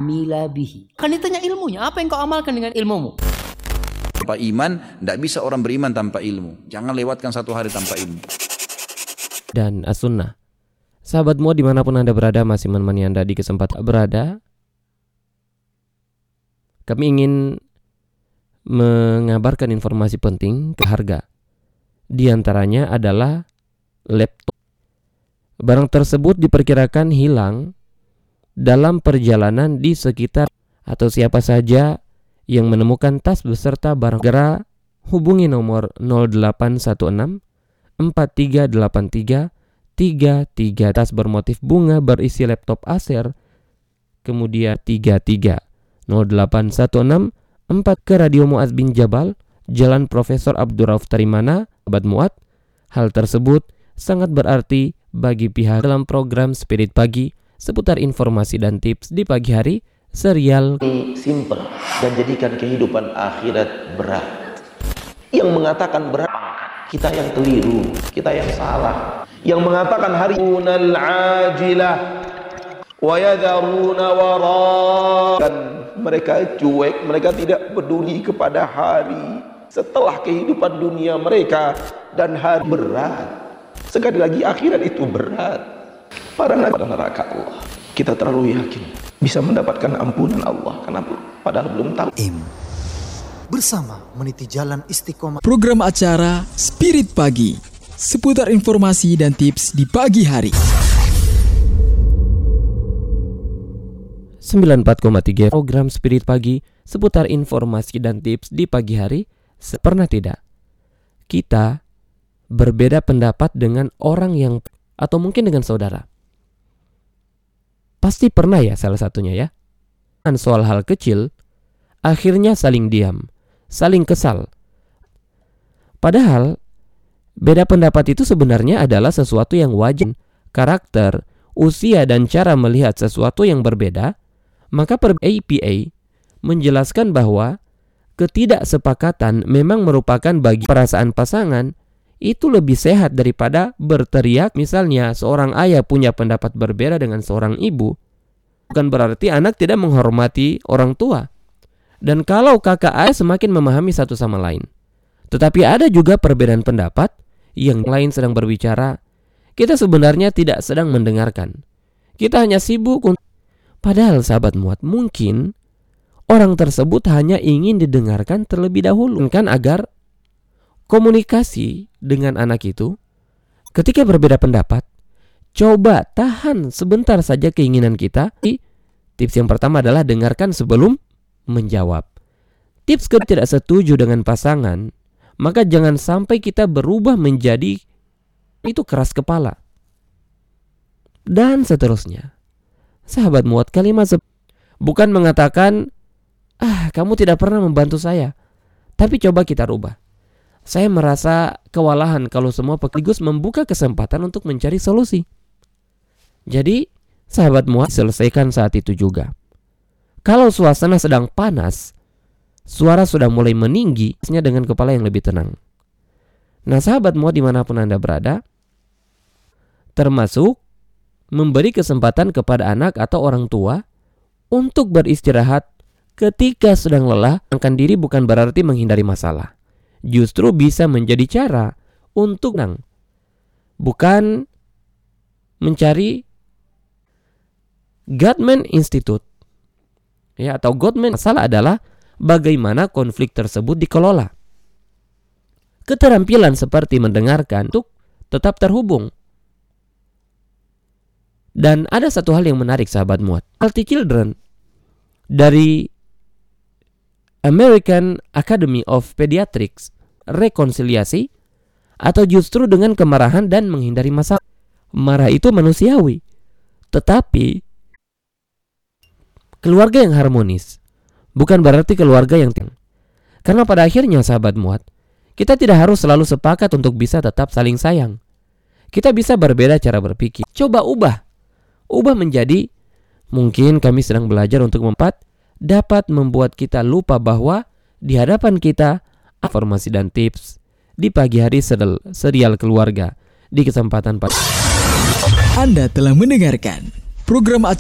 amila bihi. Kan ditanya ilmunya, apa yang kau amalkan dengan ilmumu? Tanpa iman, tidak bisa orang beriman tanpa ilmu. Jangan lewatkan satu hari tanpa ilmu. Dan as-sunnah. Sahabatmu dimanapun Anda berada, masih menemani Anda di kesempatan berada. Kami ingin mengabarkan informasi penting ke harga. Di antaranya adalah laptop. Barang tersebut diperkirakan hilang dalam perjalanan di sekitar atau siapa saja yang menemukan tas beserta barang, segera hubungi nomor 0816 4383 33 tas bermotif bunga berisi laptop Acer kemudian 33 0816 4 ke Radio Muaz bin Jabal, Jalan Profesor Abdurrauf Tarimana, Abad Muat. Hal tersebut sangat berarti bagi pihak dalam program Spirit Pagi seputar informasi dan tips di pagi hari serial simple dan jadikan kehidupan akhirat berat. Yang mengatakan berat kita yang keliru, kita yang salah. Yang mengatakan hari unal ajilah wa yadharuna wara, mereka cuek, mereka tidak peduli kepada hari setelah kehidupan dunia mereka, dan hari berat. Sekali lagi akhirat itu berat. Para nabi adalah neraka Allah. Kita terlalu yakin bisa mendapatkan ampunan Allah karena padahal belum tahu. Bersama meniti jalan istiqomah. Program acara Spirit Pagi, seputar informasi dan tips di pagi hari. 94,3 program Spirit Pagi seputar informasi dan tips di pagi hari. Pernah tidak kita berbeda pendapat dengan orang yang, atau mungkin dengan saudara? Pasti pernah ya, salah satunya ya. Dan soal hal kecil, akhirnya saling diam, saling kesal. Padahal beda pendapat itu sebenarnya adalah sesuatu yang wajar. Karakter, usia, dan cara melihat sesuatu yang berbeda. Maka APA menjelaskan bahwa ketidaksepakatan memang merupakan bagi perasaan pasangan itu lebih sehat daripada berteriak. Misalnya seorang ayah punya pendapat berbeda dengan seorang ibu, bukan berarti anak tidak menghormati orang tua. Dan kalau kakak ayah semakin memahami satu sama lain. Tetapi ada juga perbedaan pendapat yang lain sedang berbicara, kita sebenarnya tidak sedang mendengarkan. Kita hanya sibuk. Padahal sahabat muat, mungkin orang tersebut hanya ingin didengarkan terlebih dahulu, kan, agar komunikasi dengan anak itu ketika berbeda pendapat, coba tahan sebentar saja keinginan kita. Tips yang pertama adalah dengarkan sebelum menjawab. Tips kedua, tidak setuju dengan pasangan, maka jangan sampai kita berubah menjadi itu keras kepala. Dan seterusnya. Sahabat muat, kalimat bukan mengatakan, kamu tidak pernah membantu saya. Tapi coba kita rubah. Saya merasa kewalahan kalau semua sekaligus membuka kesempatan untuk mencari solusi. Jadi, sahabat muat, selesaikan saat itu juga. Kalau suasana sedang panas, suara sudah mulai meninggi, dengan kepala yang lebih tenang. Nah, sahabat muat dimanapun Anda berada, termasuk memberi kesempatan kepada anak atau orang tua untuk beristirahat ketika sedang lelah. Menenangkan diri bukan berarti menghindari masalah. Justru bisa menjadi cara untuk tenang. Bukan mencari Gottman Institute. Ya, atau Gottman. Masalah adalah bagaimana konflik tersebut dikelola. Keterampilan seperti mendengarkan untuk tetap terhubung. Dan ada satu hal yang menarik sahabat muat. Healthy Children dari American Academy of Pediatrics, rekonsiliasi atau justru dengan kemarahan dan menghindari masalah. Marah itu manusiawi. Tetapi keluarga yang harmonis bukan berarti keluarga yang karena pada akhirnya sahabat muat, kita tidak harus selalu sepakat untuk bisa tetap saling sayang. Kita bisa berbeda cara berpikir. Coba ubah menjadi, mungkin kami sedang belajar untuk dapat membuat kita lupa bahwa di hadapan kita informasi dan tips di pagi hari serial keluarga di kesempatan Anda telah mendengarkan program